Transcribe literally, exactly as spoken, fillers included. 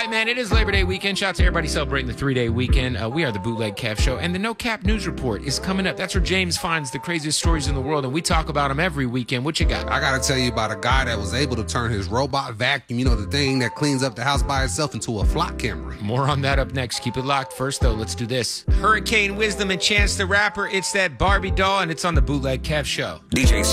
right, man, it is Labor Day weekend. Shout out to everybody celebrating the three-day weekend. Uh, we are the Bootleg Kev Show, and the No Cap News Report is coming up. That's where James finds the craziest stories in the world, and we talk about them every weekend. What you got? I got to tell you about a guy that was able to turn his robot vacuum, you know, the thing that cleans up the house by itself, into a flock camera. More on that up next. Keep it locked. First, though, let's do this. Hurricane Wisdom and Chance the Rapper. It's that Barbie doll, and it's on the Bootleg Kev Show. D J